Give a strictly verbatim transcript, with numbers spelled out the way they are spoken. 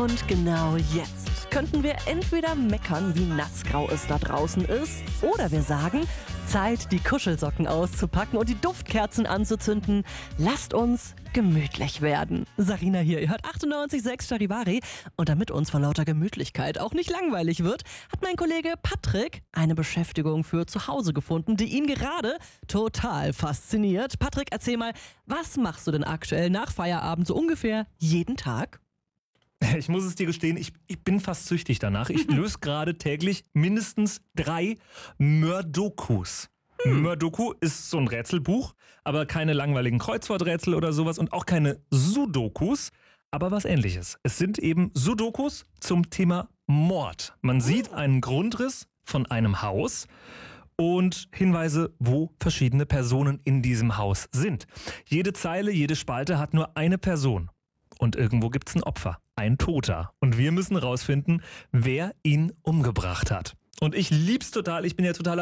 Und genau jetzt könnten wir entweder meckern, wie nassgrau es da draußen ist, oder wir sagen, Zeit, die Kuschelsocken auszupacken und die Duftkerzen anzuzünden. Lasst uns gemütlich werden. Sarina hier, ihr hört achtundneunzig Komma sechs Charivari. Und damit uns vor lauter Gemütlichkeit auch nicht langweilig wird, hat mein Kollege Patrick eine Beschäftigung für zu Hause gefunden, die ihn gerade total fasziniert. Patrick, erzähl mal, was machst du denn aktuell nach Feierabend so ungefähr jeden Tag? Ich muss es dir gestehen, ich, ich bin fast süchtig danach. Ich löse gerade täglich mindestens drei Mördokus. Hm. Mördoku ist so ein Rätselbuch, aber keine langweiligen Kreuzworträtsel oder sowas und auch keine Sudokus, aber was Ähnliches. Es sind eben Sudokus zum Thema Mord. Man sieht einen Grundriss von einem Haus und Hinweise, wo verschiedene Personen in diesem Haus sind. Jede Zeile, jede Spalte hat nur eine Person. Und irgendwo gibt es ein Opfer, ein Toter. Und wir müssen rausfinden, wer ihn umgebracht hat. Und ich lieb's total, ich bin ja totaler